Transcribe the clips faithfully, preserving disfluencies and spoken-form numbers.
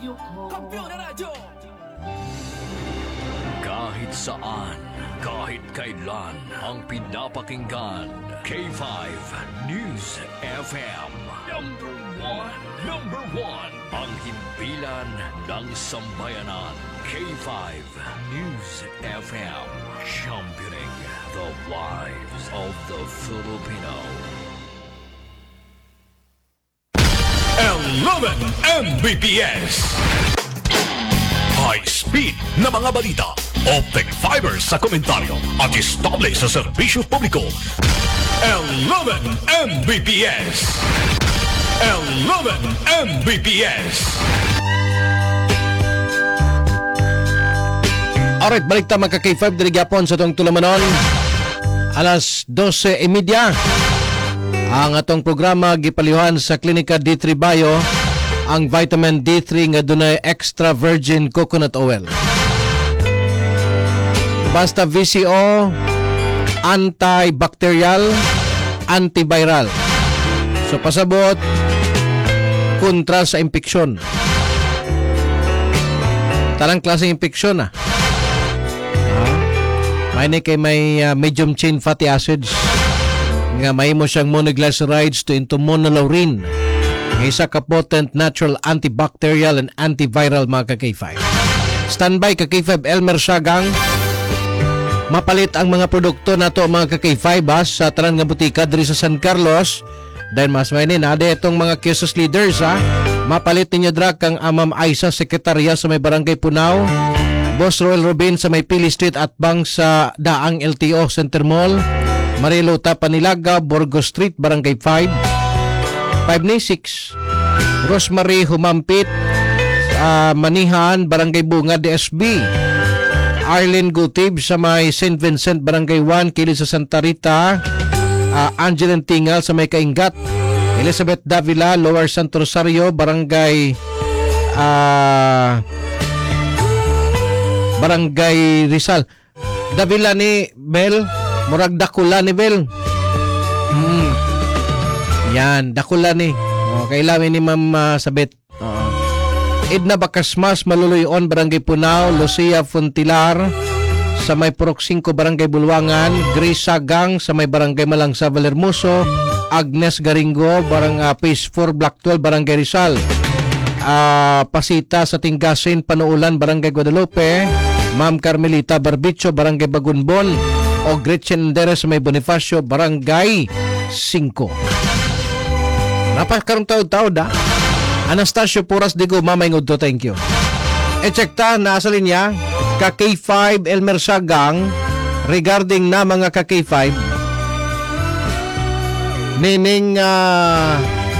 Kampiyon na radyo! Kahit saan, kahit kailan, ang pinapakinggan. K five News F M. Number one, number one. Ang himpilan ng sambayanan. K five News F M. Championing the lives of the Filipino. eleven M B P S. High speed na mga balita. Optic fiber sa komentaryo at estable sa serbisyo publiko. eleven M B P S. eleven M B P S. Alright, balik ta mga K five diri gyapon sa tong tulamanon. Alas dose e media. Ang atong programa gipalihuan sa Klinika D three Bio ang vitamin D three nga dunay extra virgin coconut oil. Basta V C O, antibacterial, antiviral. So pasabot kontra sa impeksyon. Tanang klaseng impeksyon ah. May ni kay may uh, medium chain fatty acids nga may mo siyang monoglycerides to into monolaurin. Nga isa ka potent natural antibacterial and antiviral mga ka-K five. Standby ka K five Elmer Siagang. Mapalit ang mga produkto nato mga ka-K five ha, sa tanan nga butika diri sa San Carlos. Dahil mas may nade itong mga Quezos leaders ha. Mapalit ninyo dra kang Amam Aisa, sekretarya sa may Barangay Punaw. Boss Roel Robin sa may Pili Street at Bang sa Daang L T O Center Mall. Marilo Tapanilaga, Borgo Street, Barangay five. five six. Rosemary Humampit, uh, Manihan, Barangay Bunga, D S B. Arlene Gutib sa may Saint Vincent, Barangay one, Kilis sa Santa Rita. uh, Angeline Tingal sa may Kaingat. Elizabeth Davila, Lower Santo Rosario, Barangay uh, Barangay Rizal. Davila ni Bel, murag dakula ni Bel. Hmm. Yan, dakula ni. Oh, kailangan ni Ma'am uh, Sabit. Oh. Edna Bacasmas, Maluluyon, Barangay Punaw. Lucia Fontilar sa may Purok five, Barangay Bulwangan. Grace Sagang sa may Barangay Malangsa, Valermoso. Agnes Garingo, Barang uh, Phase four, Block twelve, Barangay Rizal. Uh, Pasita sa Tinggasin, Panuulan, Barangay Guadalupe. Ma'am Carmelita Barbicho, Barangay Bagunbon. O Gretchen Deres sa may Bonifacio, Barangay five. Napakarong taod-taod ha. Anastasio Puras Digo, Mamay Ngudto, thank you. E check ta, nasa linya, ka K five Elmer Siagang, regarding na mga ka K five, nining uh,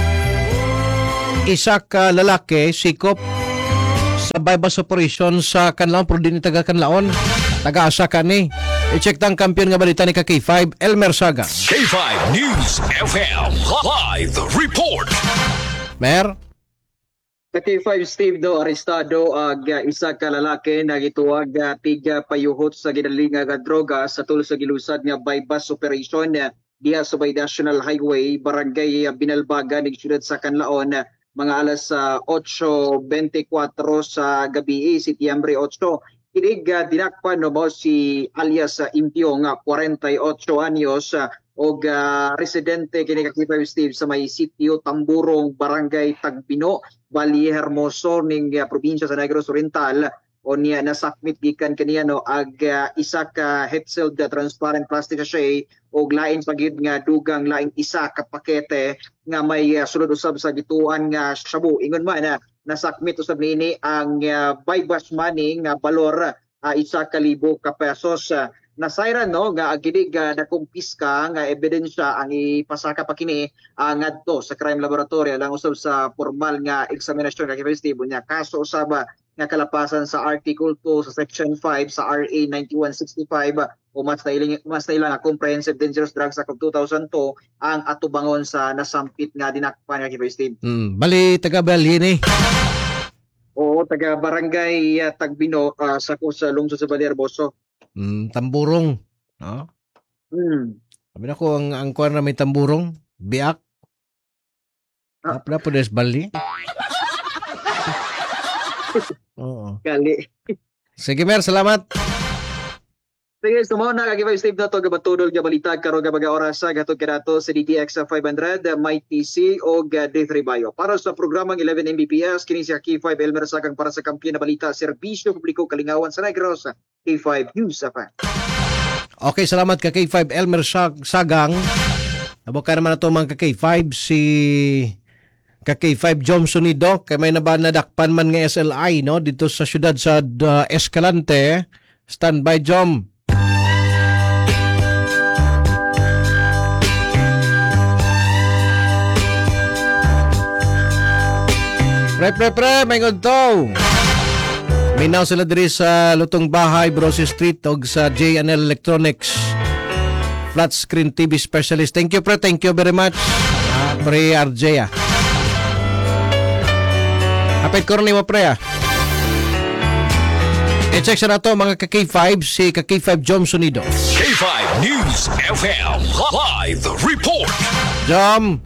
isa ka lalaki, sikop, sa bypass operation sa Kanlaon, pero din taga Kanlaon, taga-asa ka ni. I-check tang kampiyon nga balita ni ka K five, Elmer Siagang. K five News F M Live Report. Mer? K five Steve do arestado ag uh, isa ka lalaki na gituwag uh, tiga payuhot sa ginaling nga droga sa tulo sa gilusad nga bypass operation uh, diha sa Bay National Highway, Barangay uh, Binalbaga ning siyudad sa Kanlaon, uh, mga alas uh, eight twenty-four sa gabi, Setyembre eight. Kinig uh, dinakpan no mo si alias uh, Impyo nga forty-eight anyos uh, og uh, residente kini ka K five Steve sa may sitio Tamburong, Barangay Tagbino, Valle Hermoso ning uh, probinsya sa Negros Oriental. O niya nasakmit gikan kaniya no ag uh, isa ka Hetzel the transparent plastic sachet og lain pagid nga dugang laing isa ka pakete nga may uh, sulod usab sa gituan nga shabu. Ingon man na uh, nasakmit usab nini ang uh, bypass money nga balor uh, isa ka libo ka pesos. Uh, nasayran no nga agidig uh, na kumpiska nga ebidensya ang ipasaka pa kini uh, ngadto sa crime laboratory lang usab sa formal nga eksaminasyon nga investibo niya kaso usab nga kalapasan sa Article two sa Section five sa R A ninety-one sixty-five o mas nailang mas nailang Comprehensive Dangerous Drugs Act of two thousand two ang atubangon sa nasampit nga dinakpan nga Steve. Hmm, bali taga Balini. Oo, taga Barangay uh, Tagbino uh, sa sa lungsod sa Valle Hermoso. Hmm, Tamburong, no? Hmm. Sabi na ko ang ang kuwan na may Tamburong, biak. Ah. Apa po des Bali? Oo. Kali. Sige, Mer, salamat. Sige, sumo na kag Steve na to gabatudol nga balita karon nga mga oras sa gatod kadato sa D T X five hundred, Might T C o D three Bayo. Para sa programang eleven M B P S kini si K five Elmer Sagang para sa kampiyon na balita serbisyo publiko kalingawan sa Negros, K five News F M. Okay, salamat ka K five Elmer Sag- Sagang. Nabuka naman na ito mga ka K five si ka K five Jom Sunido kay may naba nadakpan man nga S L I no dito sa syudad sa uh, Escalante. Standby Jom. Pre, pre, pre, may ngunto. Minaw sila diri sa Lutong Bahay, Brosi Street, og sa J and L Electronics. Flat screen T V specialist. Thank you, pre. Thank you very much. Uh, pre R J, ah. Hapit ko rin mo, pre, ah. I-check sa nato mga ka K five, si ka K five Jom Sunido. K five News F M Live Report. Jom!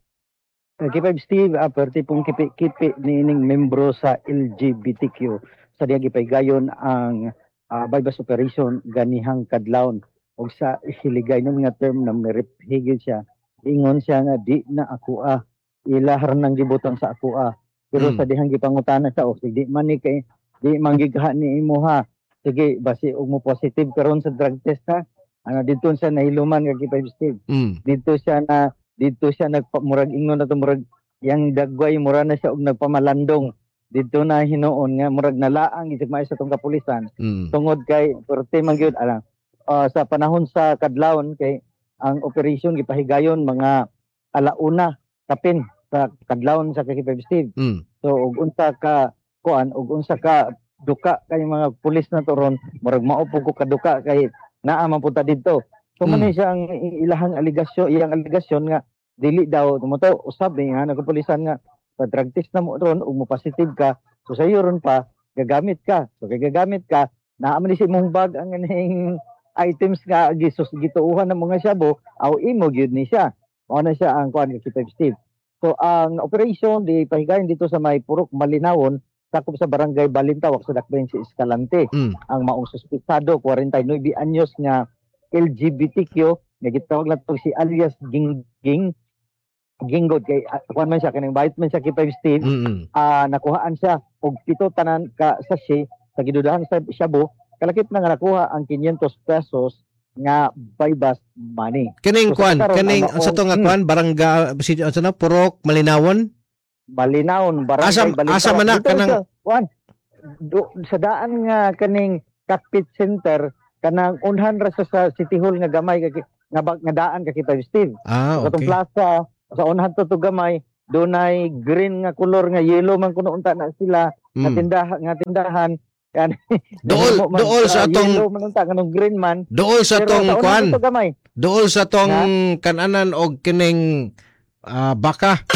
K five Steve, uh, perti pong kipi-kipi ni ining membro sa L G B T Q sa diya gipaygayon ang uh, bypass operation ganihang kadlawon og sa hiligay ng nga term na meripigil siya. Ingon siya nga di na ako ah, ilahar nang gibutang sa ako ah. Pero Hmm. sa dihang gipangutana sa og di man ni kay di manggigha ni imo ha. Sige, basi og mo positive karon sa drug test ha. Ano dito sa nahiluman nga K five Steve. Mm. Dito siya na dito siya nagpamurag ingon na to murag yang dagway mura na siya og nagpamalandong dito na hinuon nga murag nalaang isip may sa tong kapulisan Mm. tungod kay perti man gyud ala ah, sa panahon sa kadlawon kay ang operation gipahigayon mga alauna tapin sa kadlawon sa K five Steve. Mm. So og unsa ka kuan og unsa ka duka kay mga pulis na toron murag maupo ko kaduka kay naa man punta didto. So man Mm. siya ang ilahang aligasyon, iyang aligasyon nga dili daw tumoto usab nga nagpulisan nga sa drug test na mo ron ug mo positive ka. So sa iyo ron pa gagamit ka. So kay gagamit ka, naa man ni si imong bag ang ning items nga gisus gituuhan ng mga syabo, aw imo gyud ni siya. Mao na siya ang kuan nga K five Steve. So ang operation di pahigayon dito sa may Purok Malinawon sakop sa barangay Balintawak sa Dakbayan si Escalante. Mm. Ang maong suspitsado forty-nine anyos nga L G B T Q nga gitawag na to si alias Ging Ging Ginggod kay uh, kuan man siya kanang bayad man siya K five Steve. Mm. Ah nakuhaan siya og pito tanan ka sachet sa gidudahan sa shabu kalakip na nga nakuha ang quinientos pesos nga bypass money. Kaning So, kwan, sa karon, kaning ang sa to nga maong- kwan barangay si ano na Purok Malinawon. Balinawon barangay Asa- Balintawak. asa man na Dito kanang- sa- kuan do, sa daan nga kaning cockpit center kanang unhan ra sa, sa City Hall nga gamay nga, nga, ba- nga daan ka K five Steve. Ah, Sa katong okay. plaza sa unhan to to gamay dunay green nga color nga yellow man kuno unta na sila nga Mm. tindahan nga tindahan kan Dool- nahimo man dool sa atong- yellow man unta kanang green man Dool sa pero tong sa unhan kwan, to to gamay dool sa tong kananan og kining ah, baka.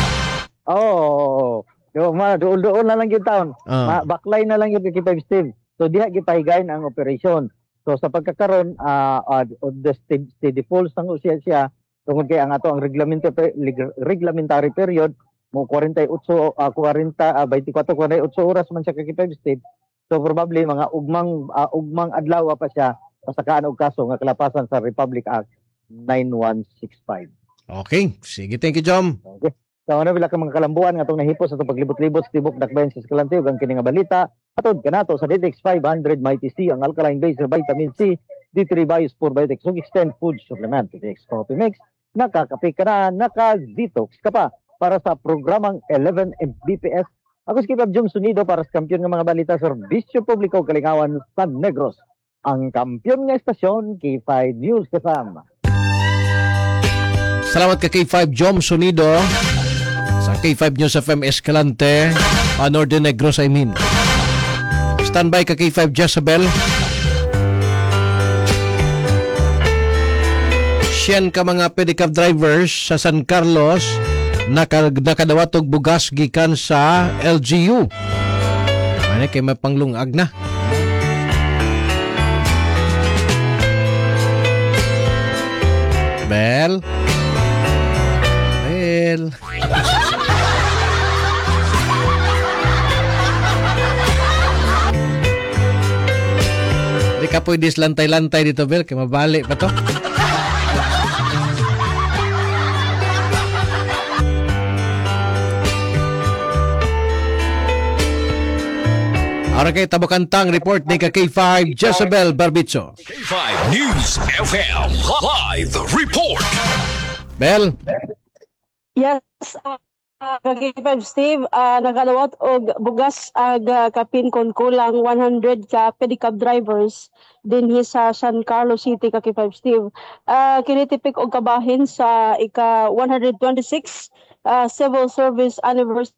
oh do ma dool dool na lang gyud taon. Ah. Ma, baklay na lang yung K five Steve. So diha gipahigayon ang operation. So sa pagkakaroon uh, uh, the steady, steady falls ng siya siya tungod kay ang ato ang reglamento reglamentary period mo forty-eight uh, forty uh, twenty-four forty-eight oras man siya kay K five Steve. So probably mga ugmang uh, ugmang adlaw pa siya pasakaan og kaso nga kalapasan sa Republic Act nine one six five. Okay, sige, thank you, Jom. Okay. Sa una bila ka mga kalambuan nga itong nahipos sa itong paglibot-libot sa tibok Dakbayan sa Escalante ug ang kini nga balita atod kanato sa D T X five hundred Mighty C ang alkaline base sa vitamin C, D three Bios Probiotics ug extend food supplement D T X Coffee Mix. Nakakape ka na, naka-detox ka pa para sa programang eleven M B P S. Ako si Kibab Jom Sunido para sa kampiyon ng mga balita sa Serbisyo Publiko Kalingawan sa Negros. Ang kampiyon nga estasyon K five News kasama. Salamat ka K five Jom Sunido sa K five News F M Escalante, uh, Northern Negros, I mean. Standby ka K five Jezebel. Siyan ka mga pedicab drivers sa San Carlos naka, nakadawat og bugas gikan sa L G U. Ano kay may panglungag na. Bel. Bel. ka pwede lantay-lantay dito, Bel. Kaya mabali pa to. Ara kay tabakantang report ni ka K five Jezebel Barbitso. K five News F M Live Report. Bel, Yes, uh, K five Steve, uh, nakalawat og bugas ag uh, kapin kon kulang one hundred ka pedicab drivers dinhi sa San Carlos City ka K five Steve. Uh, kinitipik og kabahin sa ika one hundred twenty-six uh, Civil Service Anniversary.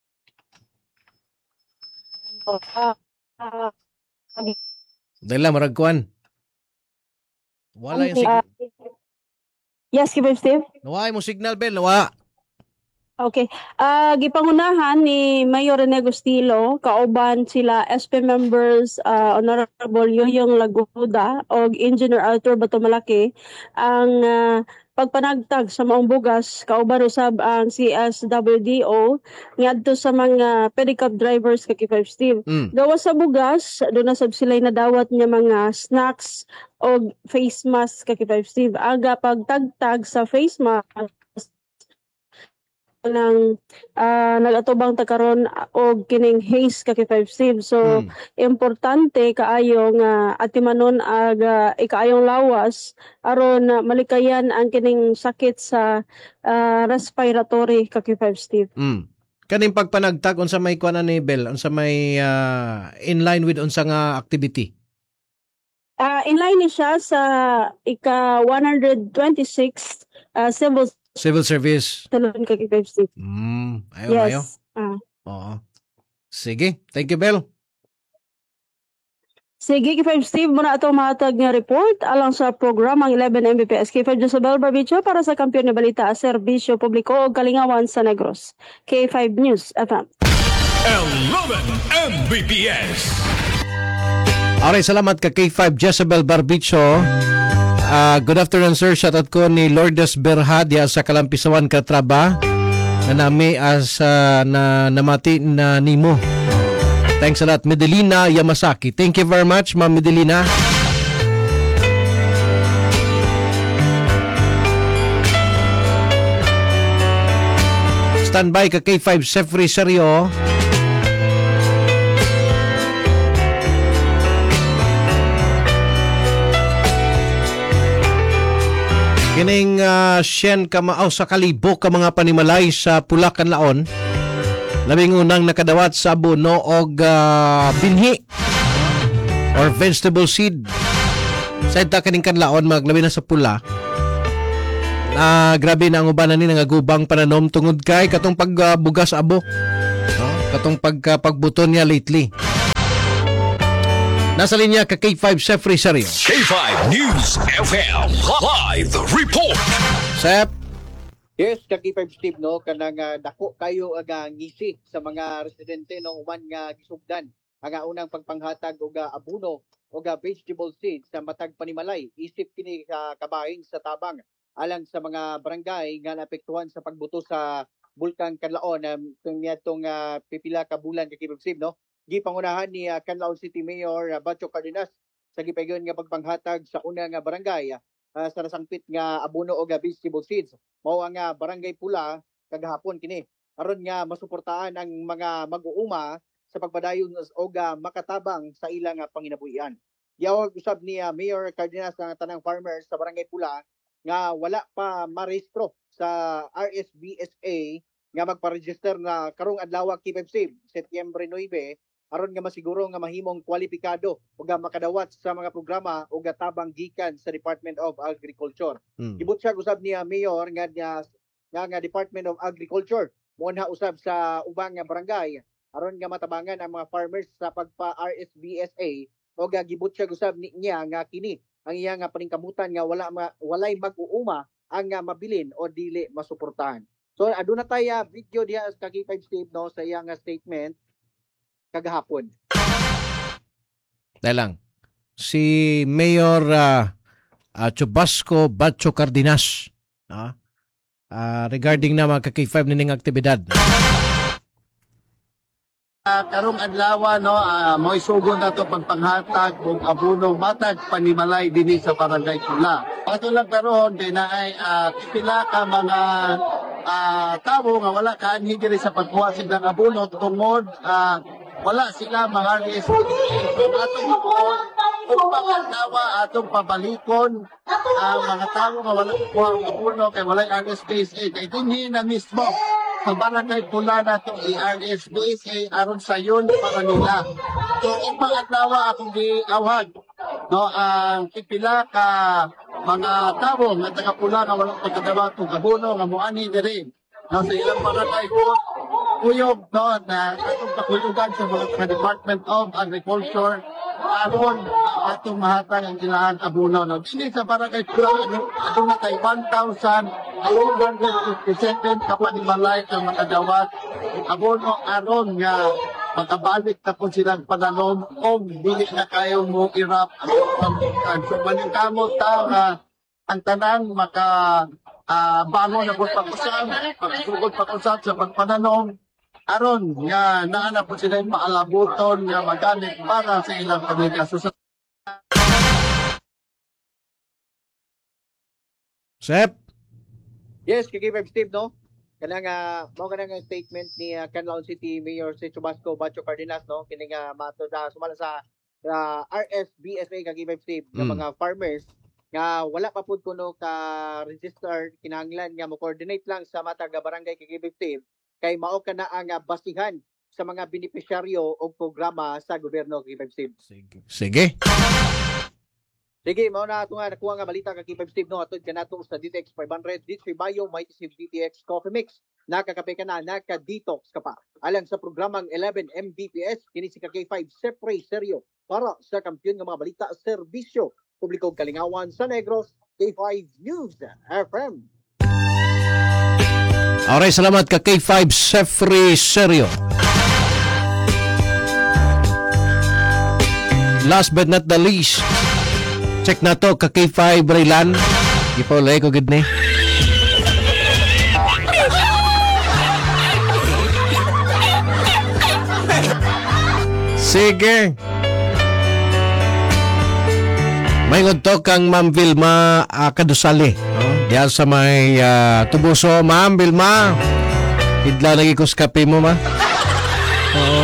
Uh, uh, dala maragkuan. Wala yung uh, signal. yes, K five Steve. Nawa mo signal, Bel. Nawa. Okay. Ah, gipangunahan ni Mayor Rene Agustilo, kauban sila S P members ah, Honorable Yoyong Laguda o Engineer Arthur Batomalaki ang ah, pagpanagtag sa maong bugas kauban usab ang C S W D O ngadto sa mga pedicab drivers kay K five Steve. Mm. Gawa sa bugas, doon na sab sila nadawat niya mga snacks o face mask kay K five Steve. Aga pagtagtag sa face mask ng uh, nagatubang takaron og kining haze ka K five Steve. So Mm. importante kaayo nga atimanon ag uh, ikaayong lawas aron uh, malikayan ang kining sakit sa uh, respiratory ka K five Steve. Mm. Kaning pagpanagtag unsa may kuan ni Bel, unsa may ah, in line with unsa nga activity. Uh, in line ni siya sa ika one hundred twenty-six uh, civil Civil service. talon ka K five Steve. Mm, ayo ayo. Yes. Ah. Oo. Sige, thank you, Bel. Sige, K five Steve, muna itong matag nga report alang sa programang eleven M B P S. K five Josabel Barbitso para sa kampiyon na balita, serbisyo publiko o kalingawan sa Negros. K five News F M. eleven M B P S. Aray, salamat ka K five Jezebel Barbitso. Ah, good afternoon, sir. Shoutout ko ni Lourdes Berhadia sa Kalampisawan, Katraba. Na nami as ah, na namati na nimo. Thanks a lot, Medelina Yamasaki. Thank you very much, Ma'am Medelina. Standby ka K five Sefri Serio. Kining uh, sien ka maaw sa kalibo ka mga panimalay sa Pulacan Laon. Labing unang nakadawat sa abono og uh, binhi or vegetable seed. Sa ita kining kanlaon maglabi na sa pula. Ah, grabe na ang ubanan ni nangagubang pananom tungod kay katong pagbugas uh, abo. No? Katong pagka pagbuton niya lately. Nasa linya ka K five Sefri Serio. K five News F M Live Report. Sep, Yes, kag K five Steve no kanang uh, dako kayo aga ngisi sa mga residente no uman nga gisugdan ang unang pagpanghatag og uh, abono og uh, vegetable seeds sa matag panimalay isip kini sa uh, kabahin sa tabang alang sa mga barangay nga naapektuhan sa pagbuto sa Bulkan Kanlaon um, kung niadtong uh, pipila ka bulan kay K five Steve no gipangunahan ni uh, Canlaon City Mayor uh, Bacho Cardenas sa gipayon nga pagpanghatag sa una nga barangay uh, sa nasangpit nga abono og uh, vegetable seeds mao ang uh, barangay Pula kagahapon kini aron nga masuportahan ang mga mag-uuma sa pagpadayon og uh, makatabang sa ilang uh, panginabuhian. Giyawag usab ni uh, Mayor Cardenas ang tanang farmers sa barangay Pula nga wala pa marehistro sa R S B S A nga magpa-register na karong adlaw K five Steve Setyembre nine aron nga masiguro nga mahimong kwalipikado ug makadawat sa mga programa ug tabang gikan sa Department of Agriculture. Hmm. Gibot siya usab ni uh, Mayor nga nga, nga nga Department of Agriculture mo na usab sa ubang nga barangay aron nga matabangan ang mga farmers sa pagpa R S B S A ug gibot siya usab ni niya nga kini ang iya nga paningkamutan nga wala ma, walay mag-uuma ang nga mabilin o dili masuportahan. So aduna tayo video diha sa K five Steve no sa iya nga statement kagahapon. dahil lang. Si Mayor uh, uh, Chubasco Bacho Cardenas uh, uh, regarding na mga K five nining aktibidad. Uh, karong adlaw no uh, mo isugod na to pagpanghatag og abono matag panimalay dinhi sa Barangay Pula. Ato lang karon kay naay uh, pila ka mga uh, tawo nga wala kaanhi diri sa pagkuha ng abono tungod uh, wala sila mga R S P. Atong ibuon kung pagkatawa atong pabalikon ang uh, mga tawo nga wala kuha og abono kay wala R S P kay dinhi na mismo sa Barangay Pula na itong R S B S A aron sa yun para nila. So, ang pangatawa akong giawhag, no, ang pipila ka mga tao nga taga-Pula nga walang pagkadawa itong abono nga muani diri. No, sa ilang barangay po, uyog, no, na atong kakulugan sa mga Department of Agriculture aron atong mahatag ang kailangan abono. No, hindi sa Barangay Pula, ano, atong na tayo one thousand one hundred fifty-seven kapanimalay ang makadawat abono aron nga makabalik na po silang pananom o dili na kayo mo irap ang pagkakan. So maningkamot ta nga ang tanang maka uh, bangon na po pag-usap, pagsugod pag-usap sa pagpananom aron nga naana po sila yung maalabuton nga maganik para sa ilang pamilya. So, Sep. Yes, kay K five Steve, no? Kanang uh, mao kanang statement ni uh, Canlaon City Mayor si Chubasco Bacho Cardenas, no? Kini nga mato da sumala sa uh, R S B S A kay K five Steve nga Mm. mga farmers nga wala pa pud kuno ka register kinahanglan nga mo coordinate lang sa matag barangay kay K five Steve kay mao kana ang uh, basihan sa mga benepisyaryo o programa sa gobyerno kay K five Steve. Sige. Sige. Sige, mao na ato nga nakuha nga balita kay K five Steve no atod kanato sa D T X five hundred D T Bayo Mighty Steve D T X Coffee Mix. Nakakape ka na, naka-detox ka pa. Alang sa programang eleven M B P S kini si K five Sepre Seryo para sa kampiyon nga mga balita serbisyo publiko kalingawan sa Negros K five News F M. Alright, salamat ka K five Sefri Serio. Last but not the least, check na to ka K five Raylan. Ipaulay ko gud ni. Sige. May ngunto kang Ma'am Vilma uh, Kadusali. No? Diyan sa may uh, Tubuso. Ma'am Vilma, hidla lagi ko sa kape mo, ma. Oo.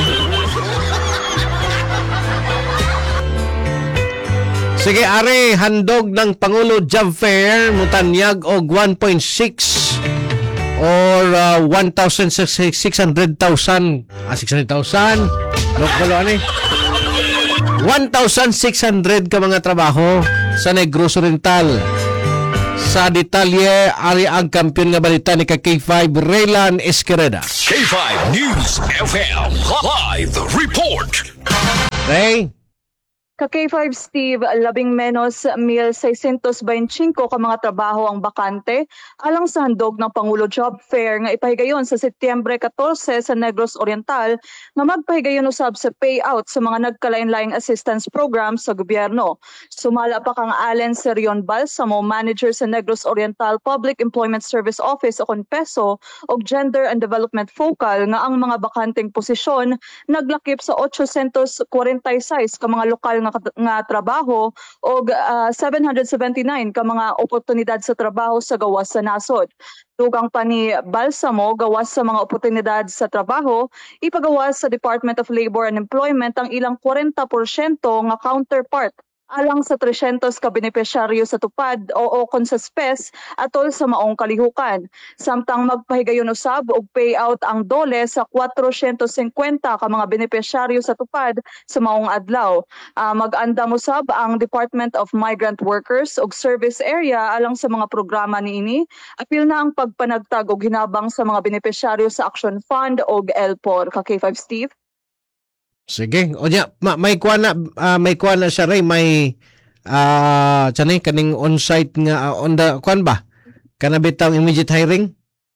Sige, are, handog ng Pangulo Job Fair, mutanyag og one point six or uh, one thousand six hundred thousand. Ah, six hundred thousand. Lokalo, ano eh? one thousand six hundred ka mga trabaho sa Negros Oriental. Sa detalye, ari ang kampiyon nga balita ni ka K five Raylan Esquereda. K five News F M Live Report. Ray? Ka K five Steve, labing menos mil seiscientos veinticinco ka mga trabaho ang bakante alang sa handog ng Pangulo Job Fair nga ipahigayon sa Setyembre fourteen sa Negros Oriental nga magpahigayon usab sa payout sa mga nagkalain-laing assistance program sa gobyerno. Sumala pa kang Allen Serion Balsamo, manager sa Negros Oriental Public Employment Service Office o Conpeso og Gender and Development Focal nga ang mga bakanteng posisyon naglakip sa eight hundred forty-six ka mga lokal nga nga trabaho o uh, seven hundred seventy-nine ka mga oportunidad sa trabaho sa gawas sa nasod. Tugang pa ni Balsamo, gawas sa mga oportunidad sa trabaho, ipagawas sa Department of Labor and Employment ang ilang forty percent nga counterpart alang sa three hundred ka benepisyaryo sa tupad o okon sa S P E S atol sa maong kalihukan. Samtang magpahigayon usab og payout ang dole sa four hundred fifty ka mga benepisyaryo sa tupad sa maong adlaw. Uh, mag-andam usab ang Department of Migrant Workers og Service Area alang sa mga programa niini. Apil na ang pagpanagtag og hinabang sa mga benepisyaryo sa Action Fund og L P O R. Ka K five Steve? Sige. O niya, ma- may kuha na, uh, may kuha na siya rin, may, ah, uh, tiyan kaning on-site nga, uh, on the, kuhan ba? Kanabitang immediate hiring?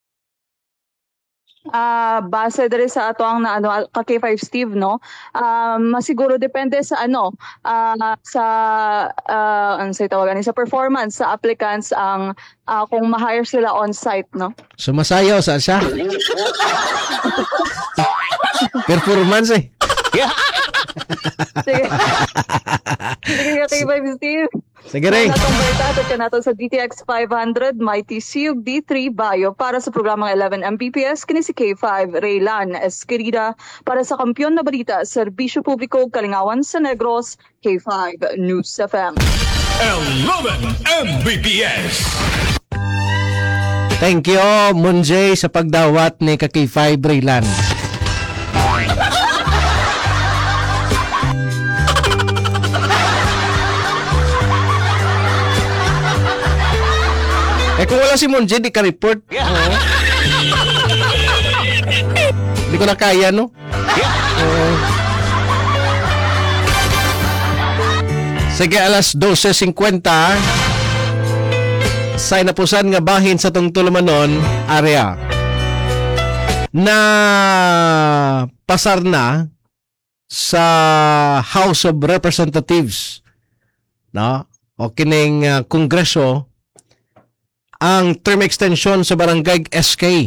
Ah, uh, base diri sa ato ang na ano ka K five Steve no. Um masiguro depende sa ano uh, sa uh, ano sa tawagan sa performance sa applicants ang uh, kung ma-hire sila on site no. Sumasayaw sa siya? Performance eh. Sige. Sige ka, K five Steve. Sige rin. Natong balita at ka nato sa D T X five hundred, Mighty Siyug D three Bayo para sa programang eleven M B P S, kini si K five Raylan Esquerida para sa Kampiyon na Balita, Serbisyo Publiko, Kalingawan sa Negros, K five News F M. eleven M B P S. Thank you, Munjay, sa pagdawat ni ka K five Raylan. Eh kung wala si Munjay, di ka report. Oo. Di ko na kaya, no? Oo. Sige, alas twelve fifty. Sa inapusan nga bahin sa tong Tulumanon area na pasar na sa House of Representatives, no? O kining uh, Kongreso ang term extension sa Barangay S K.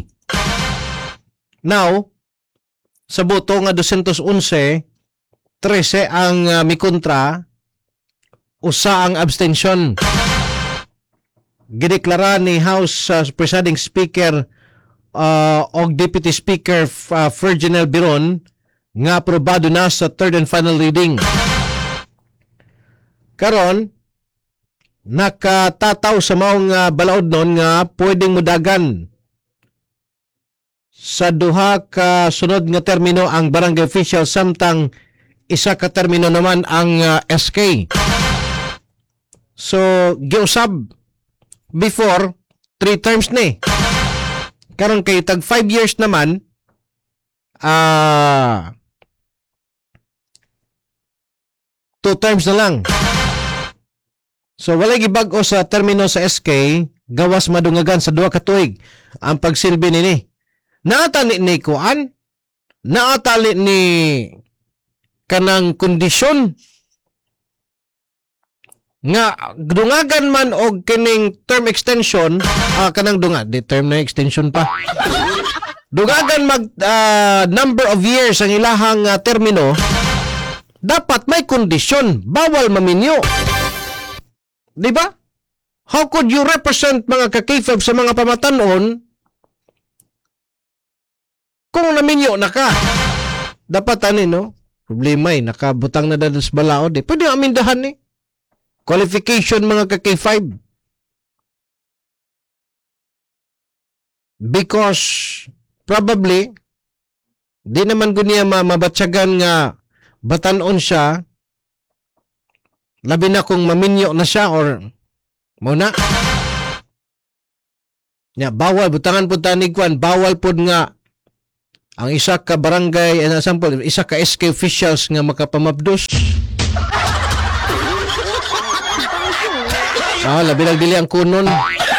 Now, sa boto nga two eleven, thirteen ang uh, mikontra, usa ang abstention. Gideklara ni House uh, Presiding Speaker uh, o Deputy Speaker uh, Ferginel Biron nga aprobado na sa third and final reading. Karon, nakatataw sa maong uh, balaod nun nga pwedeng mudagan sa duha ka sunod nga termino ang barangay official samtang isa ka termino naman ang uh, S K. So, giusab before three terms ni. Karon kay tag five years naman ah uh, two terms na lang. So walay gibag-o sa termino sa S K, gawas madungagan sa duha ka tuig ang pagsilbi nini. Naatali ni kuan, naatali ni kanang kondisyon nga dungagan man og kining term extension, ah, kanang dunga, di term na extension pa. Dungagan mag uh, number of years ang ilahang uh, termino, dapat may kondisyon, bawal maminyo. Di ba? How could you represent mga kakifab sa mga pamatanon kung naminyo na ka? Dapat ani, no? Problema eh, nakabutang na dadas balaod eh. Pwede amindahan eh. Qualification mga kakifab. Because probably di naman ko niya mabatsagan nga batanon siya, labi na kung maminyo na siya or muna. Ya, bawal, butangan po tanig kwan, bawal po nga ang isa ka barangay, and example, isa ka S K officials nga makapamabdos. Ah, labi lang dili ang kunon.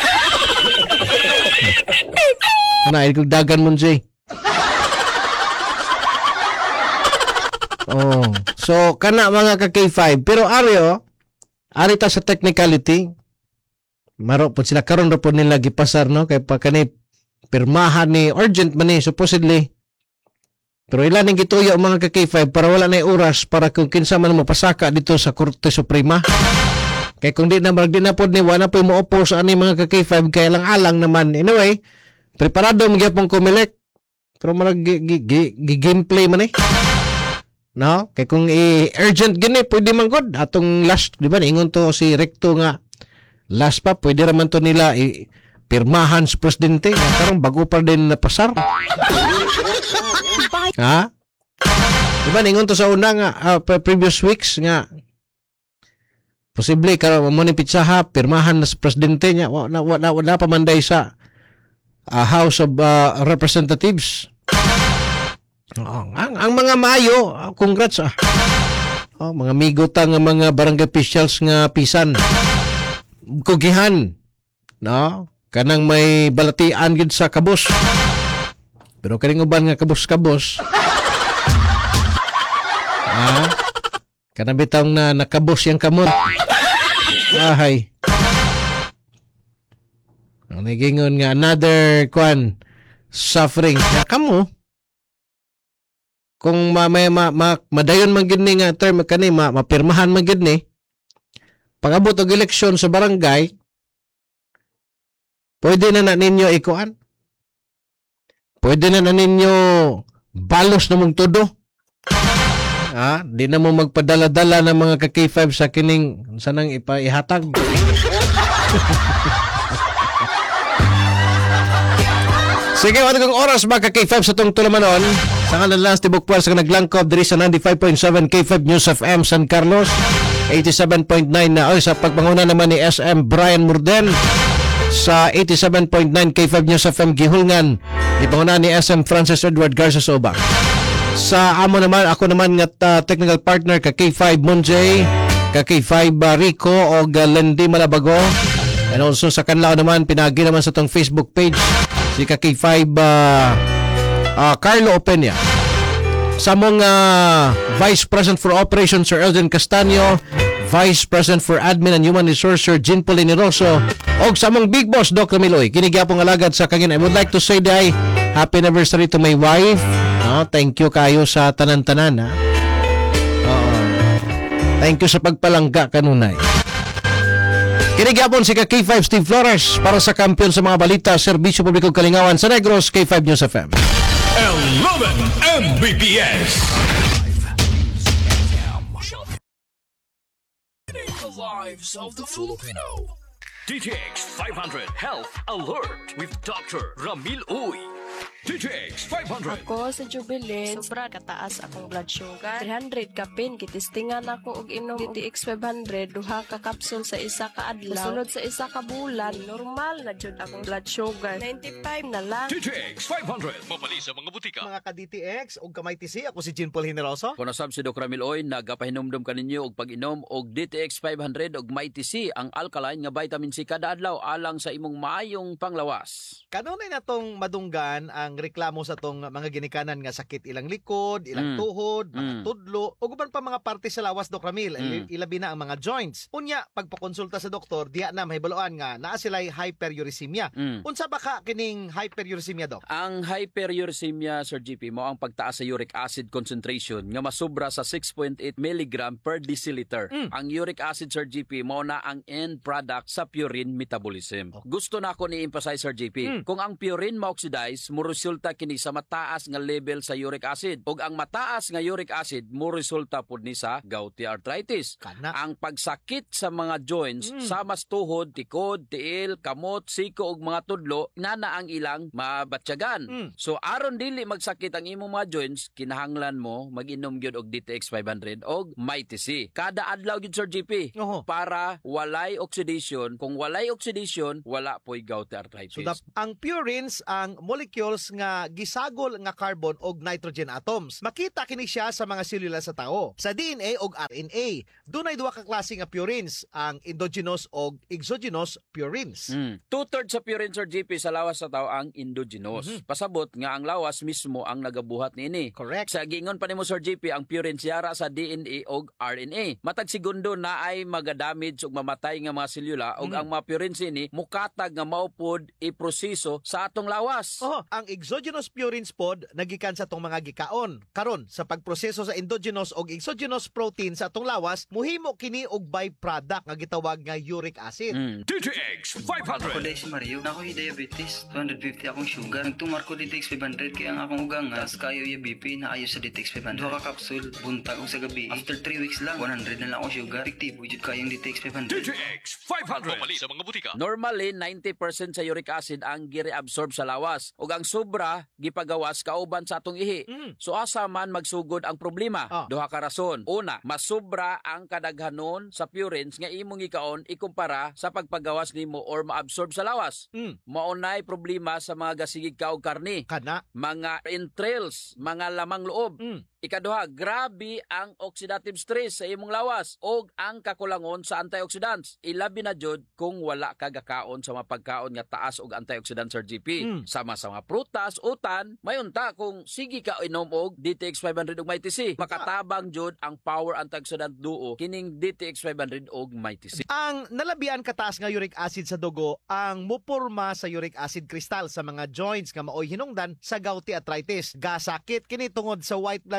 Ano, ay dagan mo, Jay. Oh, so kana mga ka K five, pero aryo ari ta sa technicality. Maro po sila karon ra po nila gipasar, no, kay pa kani pirmahan ni urgent man ni supposedly. Pero ilan ning gituyo mga ka K five para wala na oras para kung kinsa man mapasaka dito sa Korte Suprema. Kay kung di na magdi na pod ni wala po mo oppose ani mga ka K five kay lang alang naman. Anyway, preparado mo gyapon Comelec. Pero mag gameplay man eh. No? Kay kung i-urgent gini, pwede man god. Atong last, di ba, ingon to si Recto nga, last pa, pwede raman to nila i-pirmahan sa presidente. Karong bago pa din napasar. Ha? Di ba, ingon to sa una nga, uh, previous weeks nga, posible, karong mo ni Pitsaha, pirmahan na sa presidente niya, wala, wala, wala pa manday sa uh, House of uh, Representatives. Oh, ang, ang mga mayo, oh, congrats ah. Oh, mga migota nga mga barangay officials nga pisan. Kugihan. No? Kanang may balatian gid sa kabos. Pero kaning uban nga kabos-kabos. Ah. Kanang bitang na nakabos yang kamot. Ahay. Ang nagingon nga another kwan suffering. Ya kamo. kung ma, may, ma, ma, madayon man gid ni nga term kani ma, mapirmahan man gid ni pag-abot og eleksyon sa barangay, pwede na na ninyo ikuan. Pwede na na ninyo balos na mong todo. Ah, di na mo magpadala-dala ng mga ka-K five sa kining sanang ipaihatag. Sige, wala kong oras ba ka-K five sa tong tulamanon. Sa kanan lang Tibok Puers sa naglangkob diri sa ninety-five point seven K five News F M San Carlos, eighty-seven point nine na oy sa pagpanguna naman ni S M Brian Murden sa eighty-seven point nine K five News F M Gihulngan. Ipanguna ni S M Francis Edward Garza Soba. Sa amo naman, ako naman nga uh, technical partner ka K five Monjay, ka K five uh, Rico o uh, Lendi Malabago. And also sa kanlao naman, pinagi naman sa tong Facebook page si ka K five uh, uh, Carlo Opeña. Sa mong uh, Vice President for Operations Sir Elden Castaño, Vice President for Admin and Human Resources Sir Jean Paul Generoso, o sa mong Big Boss Doc Ramiloy. Kinigyapong alagad sa kangin. I would like to say that happy anniversary to my wife. No, thank you kayo sa tanan-tanan. Ha? Oo. Thank you sa pagpalangga kanunay. Kinigyapon si ka K five Steve Flores para sa kampiyon sa mga balita, serbisyo publikong kalingawan sa Negros, K five News F M. eleven M B P S. The lives of the Filipino. D T X five hundred Health Alert with Doctor Ramil Uy. D T X five hundred. Ako sa Jubilee, sobra kataas akong blood sugar. three hundred ka pin, kitistingan ako og inom D T X five hundred, duha ka kapsul sa isa ka adlaw. Sunod sa isa ka bulan, normal na jud akong blood sugar. ninety-five na lang. D T X five hundred. Mabali sa mga butika. Mga ka-D T X ug kamay T C, ako si Jean Paul Generoso. Kung nasab si Doc Ramil Oy, nagapahinumdum kaninyo og pag-inom og D T X five hundred og may T C, ang alkaline nga vitamin C kada adlaw alang sa imong maayong panglawas. Kanunay na tong madunggan ang reklamo sa tong mga ginikanan nga sakit ilang likod, ilang Mm. tuhod, Mm. mga tudlo, ug uban pa mga parte sa lawas, Doc Ramil, Mm. ilabi na ang mga joints. Unya, pagpakonsulta sa doktor, diya na mahibaloan nga naa sila'y hyperuricemia. Mm. Unsa ba ka kining hyperuricemia, Doc? Ang hyperuricemia, Sir G P, mo ang pagtaas sa uric acid concentration nga masubra sa six point eight milligram per deciliter. Mm. Ang uric acid, Sir G P, mo na ang end product sa purine metabolism. Gusto na ako ni-emphasize, Sir G P, Mm. kung ang purine ma-oxidize, mo resulta kini sa mataas nga level sa uric acid. Ug ang mataas nga uric acid mo resulta pud ni sa gouty arthritis. Kana. Ang pagsakit sa mga joints, Mm. sa mas tuhod, tikod, tiil, kamot, siko ug mga tudlo, nana ang ilang mabatyagan. Mm. So aron dili magsakit ang imong mga joints, kinahanglan mo mag-inom gyud og D T X five hundred og may T C. Kada adlaw gyud, Sir G P, Oho. para walay oxidation. Kung walay oxidation, wala po'y gouty arthritis. So, dap- ang purines ang molecules nga gisagol nga carbon og nitrogen atoms. Makita kini siya sa mga selula sa tao. Sa D N A og R N A, dunay duha ka klase nga purines, ang endogenous og exogenous purines. Mm. Two-thirds sa purine, Sir G P, sa lawas sa tao ang endogenous. Mhm. Pasabot nga ang lawas mismo ang nagabuhat niini. Correct. Sa gingon pa nimo, Sir G P, ang purine siyara sa D N A og R N A. Matag segundo na ay magadamage ug mamatay nga mga selula ug Mm. ang mga purine sini mukatag nga maupod iproseso sa atong lawas. Oh, ang exogenous purines pod nagikan sa tong mga gikaon. Karon sa pagproseso sa endogenous og exogenous protein sa atong lawas, muhimo kini og byproduct nga gitawag nga uric acid. Mm. D T X five Ako hundred. dahil si Mario, na ako'y diabetes, two fifty akong sugar. Nagtumar ko D T X five hundred kaya ang akong ugang nga, kayo yung B P na ayos sa D T X five hundred. Duha ka kapsul, buntag o sa gabi. After three weeks lang, one hundred na lang akong sugar. Efektibo, jud kayong D T X five D hundred. T X five hundred. Mabali sa mga butika. Normally, ninety percent sa uric acid ang gire-absorb sa lawas. Ug ang sobra, gipagawas kauban sa atong ihi. Mm. So asa man magsugod ang problema? Ah. Duha ka rason. Una, masubra ang kadaghanon sa purines nga imong ikaon ikumpara sa pagpagawas nimo or maabsorb sa lawas. Mm. Maunay problema sa mga gasigig ka og karni, Kana. mga entrails, mga lamang loob. Mm. Ikaduha, grabe ang oxidative stress sa imong lawas og ang kakulangon sa antioxidants. Ilabi na jud kung wala ka gakaon sa mga pagkaon nga taas og antioxidants, Sir G P. Mm. Sama sa mga prutas, utan, mayunta kung sige ka inom og D T X five hundred og may T C. Makatabang jud ang power antioxidant duo kining D T X five hundred og may T C. Ang nalabian kataas nga uric acid sa dugo ang muporma sa uric acid crystal sa mga joints nga maoy hinungdan sa gouty arthritis. Gasakit kini tungod sa white blood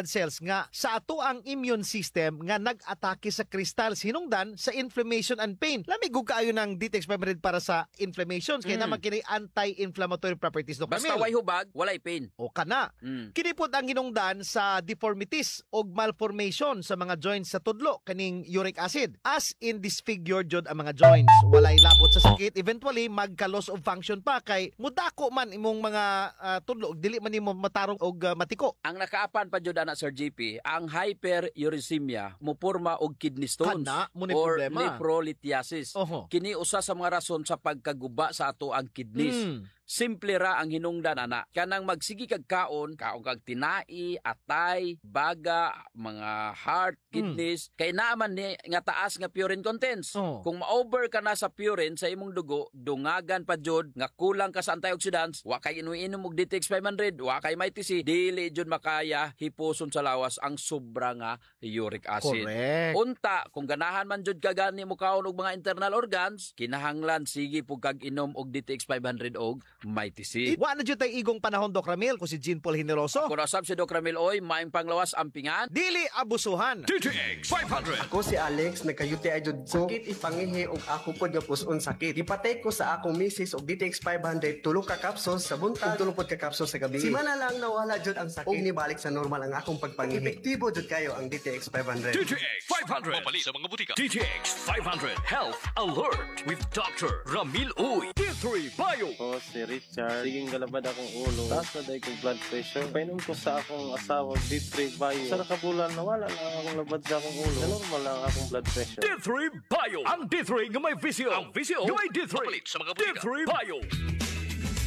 blood cells nga sa ato ang immune system nga nag-atake sa kristal hinungdan sa inflammation and pain. Lamig gug kaayo ng D T X five hundred para sa inflammations kay Mm. naman kini anti-inflammatory properties Doc Basta Ramil. way hubag, walay pain. O kana. Mm. Kini pod ang hinungdan sa deformities o malformation sa mga joints sa tudlo kaning uric acid. As in disfigured jud ang mga joints. Walay labot sa sakit, eventually magka-loss of function pa kay mudako man imong mga ah, tudlo ug dili man nimo matarong og ah, matiko. Ang nakaapan pa jud ana Sir G P, ang hyperuricemia mupurma og kidney stones Kana, mo ni or problema. nephrolithiasis. Oho. Kini usa sa mga rason sa pagkaguba sa ato ang kidneys. Mm. Simple ra ang hinungdan ana. Kanang magsigi kag kaon, kaon kag tinai, atay, baga, mga heart, kidneys, kay naaman ni nga taas nga purine contents. Oh. Kung ma-over ka na sa purine sa imong dugo, dungagan pa jud nga kulang ka sa antioxidants, wa kay inuinom og D T X five hundred, wa kay may T C, dili jud makaya hipuson sa lawas ang sobra nga uric acid. Correct. Unta, kung ganahan man jud ka gani mo kaon og mga internal organs, kinahanglan sige pug kag inom og D T X five hundred og may T C. Wa na jud tay igong panahon Doc Ramil ko si Jean Paul Generoso. Kung nasab si Doc Ramil Oy, maing panglawas ampingan. Dili abusuhan. D T X five hundred. Ako si Alex, nagkayuti ay jud ko. Sakit ipangihi og ako pod nga puson sakit. Ipatay ko sa akong misis og D T X five hundred tulo ka capsules sa buntag ug tulo pod ka capsules sa gabi. Si mana lang nawala jud ang sakit. Og nibalik sa normal ang akong pagpangihi. Epektibo jud kayo ang D T X five hundred. D T X five hundred. Mabali sa mga butika. D T X five hundred Health Alert with Doctor Ramil Uy. D three Bio. Ako si Richard. Siging galabad akong ulo. Taas na dahil kong blood pressure. Painom ko sa akong asawa D three Bio. Sa nakabulan nawala lang akong labad sa akong ulo. Na normal lang akong blood pressure. D three Bio. Ang D three nga may visio. Ang visio nga may D three. Mabalit sa mga butika. D three Bio.